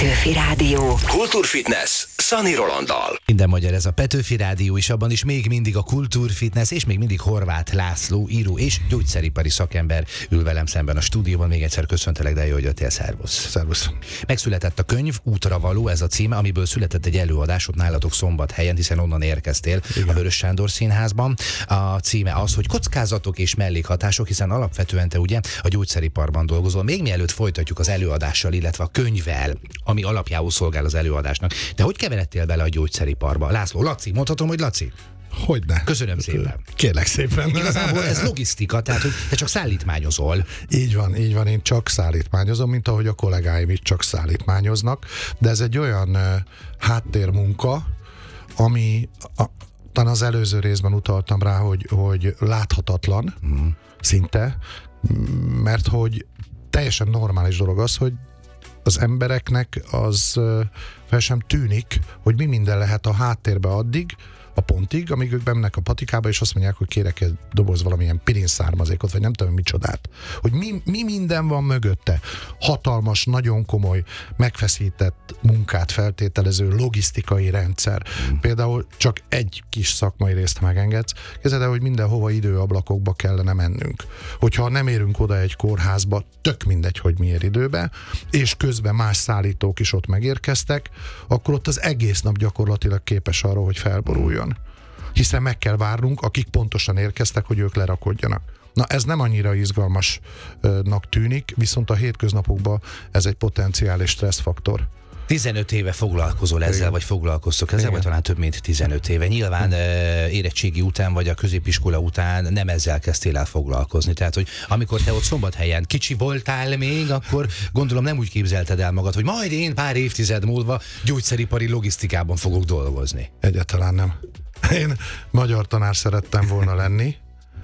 Petőfi Rádió. Kultúrfitness Szani Rolanddal. Minden magyar ez a Petőfi Rádió, és abban is még mindig a kultúrfitness, és még mindig Horváth László, író és gyógyszeripari szakember ül velem szemben a stúdióban. Még egyszer köszöntelek, de jó, hogy jöttél, szervusz. Szervusz. Megszületett a könyv, Útra való, ez a címe, amiből született egy előadásod nálatok Szombathelyen, hiszen onnan érkeztél. Igen. A Vörös Sándor Színházban. A címe az, hogy kockázatok és mellékhatások, hiszen alapvetően te ugye a gyógyszeriparban dolgozol. Még mielőtt folytatjuk az előadással, illetve a könyvvel, ami alapjául szolgál az előadásnak. De hogy keveredtél bele a gyógyszeriparba? László, Laci, mondhatom, hogy Laci? Hogyne. Köszönöm szépen. Kérlek szépen. Igazából ez logisztika, tehát hogy te csak szállítmányozol. Így van, én csak szállítmányozom, mint ahogy a kollégáim is csak szállítmányoznak, de ez egy olyan háttérmunka, ami talán az előző részben utaltam rá, hogy láthatatlan, szinte, mert hogy teljesen normális dolog az, hogy az embereknek az fel sem tűnik, hogy mi minden lehet a háttérbe addig, a pontig, amíg ők bemennek a patikába, és azt mondják, hogy kérek egy doboz valamilyen pirinszármazékot, vagy nem tudom micsodát. Hogy mi minden van mögötte. Hatalmas, nagyon komoly, megfeszített munkát feltételező logisztikai rendszer. Például csak egy kis szakmai részt megengedsz. Képzeld el, hogy mindenhova időablakokba kellene mennünk. Hogyha nem érünk oda egy kórházba, tök mindegy, hogy miért időbe, és közben más szállítók is ott megérkeztek, akkor ott az egész nap gyakorlatilag képes arra, hogy felboruljon. Hiszen meg kell várnunk, akik pontosan érkeztek, hogy ők lerakodjanak. Na, ez nem annyira izgalmasnak tűnik, viszont a hétköznapokban ez egy potenciális stresszfaktor. 15 éve foglalkozol ezzel, vagy foglalkoztok ezzel, vagy talán több mint 15 éve. Nyilván érettségi után, vagy a középiskola után nem ezzel kezdtél el foglalkozni. Tehát, hogy amikor te ott Szombathelyen kicsi voltál még, akkor gondolom nem úgy képzelted el magad, hogy majd én pár évtized múlva gyógyszeripari logisztikában fogok dolgozni. Egyáltalán nem. Én magyar tanár szerettem volna lenni,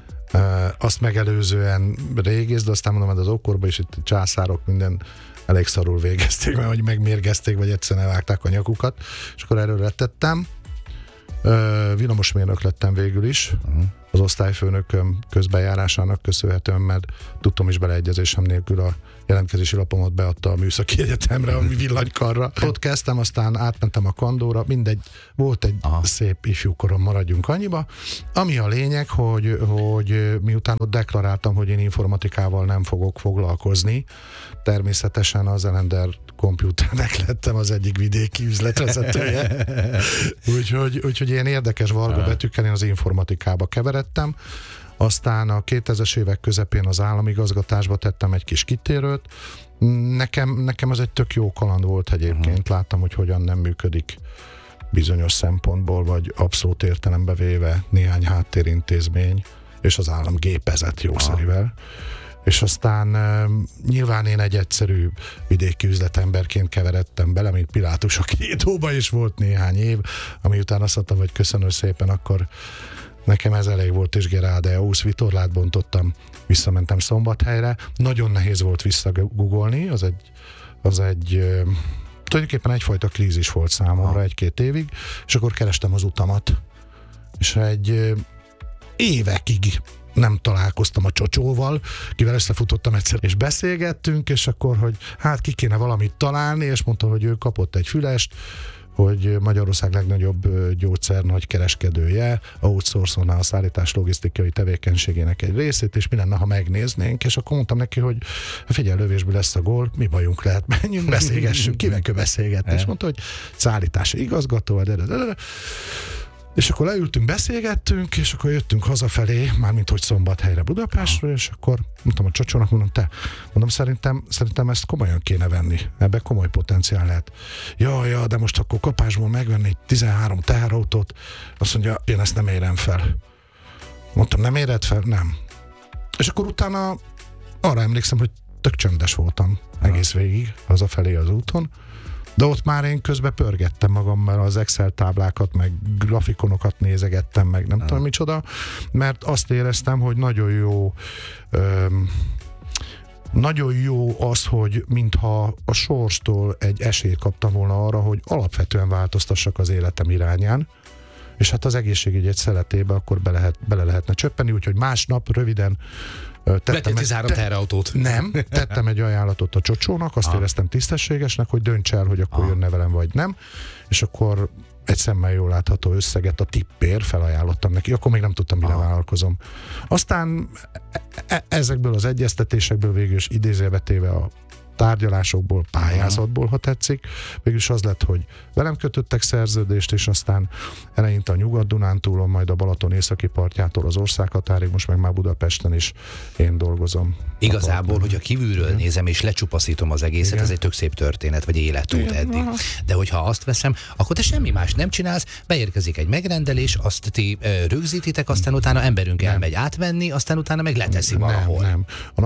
azt megelőzően régész, de aztán mondom, hogy az ókorban is itt császárok minden elég szarul végezték, mert hogy megmérgezték, vagy egyszerűen elvágták a nyakukat, és akkor erről rettettem. Villamosmérnök lettem végül is, az osztályfőnököm közbenjárásának köszönhetően, mert tudtam is beleegyezésem nélkül a jelentkezési lapomat beadta a Műszaki Egyetemre, a villanykarra. Ott kezdtem, aztán átmentem a kandóra, mindegy, volt egy szép ifjúkorom, maradjunk annyiba. Ami a lényeg, hogy miután ott deklaráltam, hogy én informatikával nem fogok foglalkozni, természetesen az Elender Computernek lettem az egyik vidéki üzletvezetője. Úgyhogy ilyen érdekes varga betűkkel én az informatikába keveredtem. Aztán a 2000-es évek közepén az államigazgatásba tettem egy kis kitérőt. Nekem az egy tök jó kaland volt egyébként. Láttam, hogy hogyan nem működik bizonyos szempontból, vagy abszolút értelembe véve néhány háttérintézmény, és az állam gépezett jószerivel. És aztán nyilván én egy egyszerű vidéki üzletemberként keveredtem bele, mint Pilátus a Kédóba is volt néhány év, ami után azt mondtam, hogy köszönöm szépen, akkor nekem ez elég volt, és Gerádeus vitorlát bontottam, visszamentem Szombathelyre. Nagyon nehéz volt visszagugolni, az egy tulajdonképpen egyfajta krízis volt számomra 1-2 évig, és akkor kerestem az utamat. És egy évekig nem találkoztam a Csocsóval, kivel összefutottam egyszer, és beszélgettünk, és akkor, hogy hát ki kéne valamit találni, és mondta, hogy ő kapott egy fülest, hogy Magyarország legnagyobb gyógyszer nagy kereskedője, outsourcolná a szállítás logisztikai tevékenységének egy részét, és mi lenne, ha megnéznénk, és akkor mondtam neki, hogy figyelj, lövésből lesz a gól, mi bajunk lehet, menjünk, beszélgessünk, kivel kell beszélgetni, és mondta, hogy szállítási igazgató, és akkor leültünk, beszélgettünk, és akkor jöttünk hazafelé, mármint hogy Szombathelyre, Budapestről, és akkor mondtam a Csocsónak, mondom, szerintem ezt komolyan kéne venni, ebben komoly potenciál lehet. Ja, de most akkor kapásból megvenni 13 teherautót, azt mondja, én ezt nem érem fel. Mondtam, nem éred fel? Nem. És akkor utána arra emlékszem, hogy tök csöndes voltam egész végig, hazafelé az úton, de ott már én közben pörgettem magammal az Excel táblákat, meg grafikonokat nézegettem, meg nem tudom micsoda, mert azt éreztem, hogy nagyon jó az, hogy mintha a sorstól egy esélyt kaptam volna arra, hogy alapvetően változtassak az életem irányán, és hát az egészségügy egy szeletébe akkor bele lehetne csöppeni, úgyhogy másnap röviden vettél 13 teherautót. Nem, tettem egy ajánlatot a Csocsónak, azt éreztem tisztességesnek, hogy dönts el, hogy akkor jönne velem, vagy nem, és akkor egy szemmel jól látható összeget a tippér felajánlottam neki, akkor még nem tudtam, mire vállalkozom. Aztán ezekből az egyeztetésekből végül is idézőjelbetéve a tárgyalásokból, pályázatból, ha tetszik. Végülis az lett, hogy velem kötöttek szerződést, és aztán eleinte a Nyugat-Dunántúlon, majd a Balaton északi partjától az országhatárig, most meg már Budapesten is én dolgozom. Igazából, hogyha kívülről nézem és lecsupaszítom az egészet, Igen. ez egy tök szép történet, vagy életút eddig. De hogyha azt veszem, akkor te semmi más nem csinálsz, beérkezik egy megrendelés, azt ti rögzítitek, aztán utána emberünk elmegy átvenni, aztán utána meg leteszi valahol. Nem.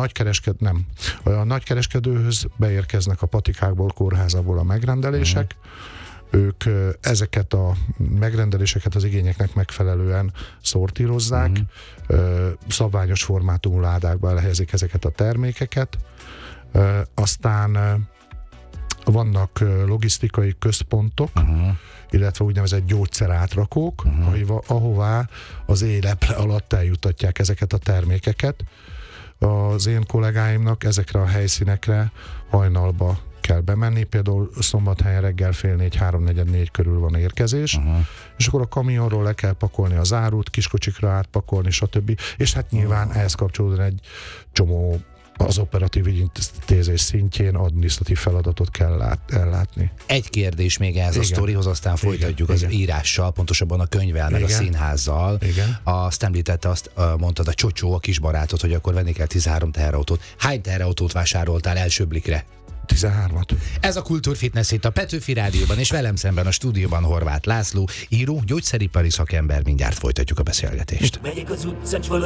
A nagykereskedőhöz beérkeznek a patikákból, kórházából a megrendelések. Ők ezeket a megrendeléseket az igényeknek megfelelően szortírozzák, szabványos formátumú ládákba elhelyezik ezeket a termékeket. Aztán vannak logisztikai központok, illetve úgynevezett gyógyszerátrakók, ahová az éjleple alatt eljutatják ezeket a termékeket. Az én kollégáimnak ezekre a helyszínekre hajnalba kell bemenni, például Szombathelyen reggel 3:30, 3:44 körül van érkezés, és akkor a kamionról le kell pakolni az árut, kiskocsikra átpakolni, stb. És hát nyilván ehhez kapcsolódóan egy csomó az operatív ügyintézés szintjén adminisztratív feladatot kell ellátni. Egy kérdés még ehhez a sztorihoz, aztán folytatjuk az írással, pontosabban a könyvvel, meg a színházzal. Igen. Azt említette, azt mondtad a Csocsó, a kis barátot, hogy akkor venni kell 13 teherautót. Hány teherautót vásároltál első blikre? 13-at. Ez a Kultúrfitness itt a Petőfi Rádióban, és velem szemben a stúdióban Horváth László, író, gyógyszeripari szakember. Mindjárt folytatjuk a beszélgetést. Megyek az utcán,